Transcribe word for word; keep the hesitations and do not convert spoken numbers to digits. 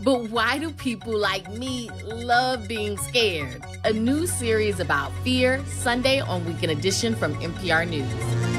But why do people like me love being scared? A new series about fear, Sunday on Weekend Edition from N P R News.